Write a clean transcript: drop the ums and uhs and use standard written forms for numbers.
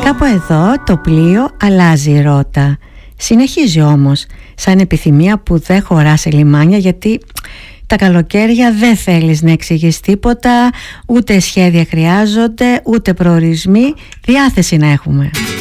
Κάπου εδώ το πλοίο αλλάζει ρότα. Συνεχίζει όμως, σαν επιθυμία που δεν χωρά σε λιμάνια, γιατί τα καλοκαίρια δεν θέλεις να εξηγείς τίποτα, ούτε σχέδια χρειάζονται, ούτε προορισμοί, διάθεση να έχουμε.